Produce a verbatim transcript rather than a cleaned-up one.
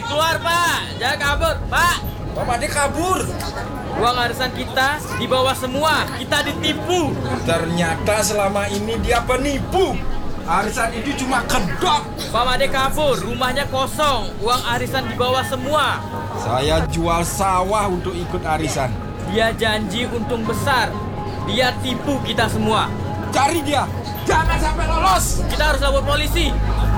keluar Pak, jangan kabur Pak. Pak Made kabur. Uang arisan kita dibawa semua, kita ditipu. Ternyata selama ini dia penipu. Arisan itu cuma kedok. Pak Made kabur, rumahnya kosong, uang arisan dibawa semua. Saya jual sawah untuk ikut arisan. Dia janji untung besar, dia tipu kita semua. Cari dia, jangan sampai lolos. Kita harus lapor polisi.